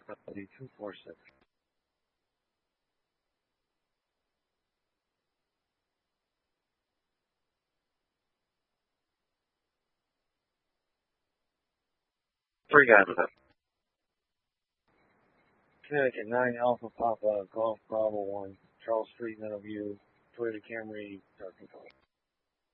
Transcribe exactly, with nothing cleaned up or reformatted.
two four six. Three guys with it. Connecticut nine Alpha Papa Golf Bravo one, Charles Street, Meadowview, Toyota Camry, dark and color.